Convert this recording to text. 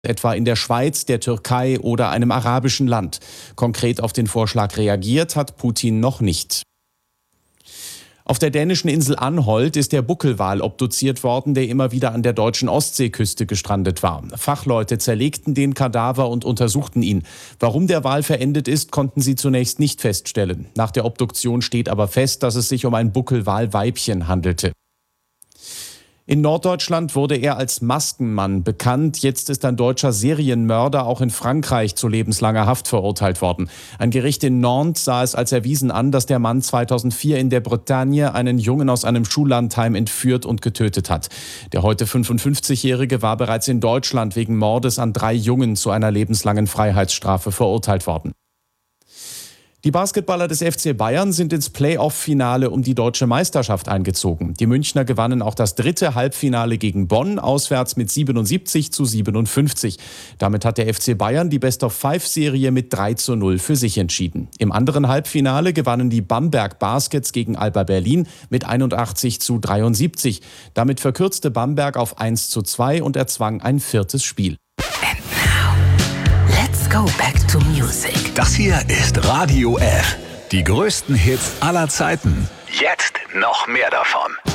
etwa in der Schweiz, der Türkei oder einem arabischen Land. Konkret auf den Vorschlag reagiert hat Putin noch nicht. Auf der dänischen Insel Anholt ist der Buckelwal obduziert worden, der immer wieder an der deutschen Ostseeküste gestrandet war. Fachleute zerlegten den Kadaver und untersuchten ihn. Warum der Wal verendet ist, konnten sie zunächst nicht feststellen. Nach der Obduktion steht aber fest, dass es sich um ein Buckelwalweibchen handelte. In Norddeutschland wurde er als Maskenmann bekannt. Jetzt ist ein deutscher Serienmörder auch in Frankreich zu lebenslanger Haft verurteilt worden. Ein Gericht in Nantes sah es als erwiesen an, dass der Mann 2004 in der Bretagne einen Jungen aus einem Schullandheim entführt und getötet hat. Der heute 55-Jährige war bereits in Deutschland wegen Mordes an 3 Jungen zu einer lebenslangen Freiheitsstrafe verurteilt worden. Die Basketballer des FC Bayern sind ins Playoff-Finale um die deutsche Meisterschaft eingezogen. Die Münchner gewannen auch das 3. Halbfinale gegen Bonn, auswärts mit 77-57. Damit hat der FC Bayern die Best-of-5-Serie mit 3:0 für sich entschieden. Im anderen Halbfinale gewannen die Bamberg Baskets gegen Alba Berlin mit 81-73. Damit verkürzte Bamberg auf 1:2 und erzwang ein 4. Spiel. Go back to music. Das hier ist Radio F. Die größten Hits aller Zeiten. Jetzt noch mehr davon.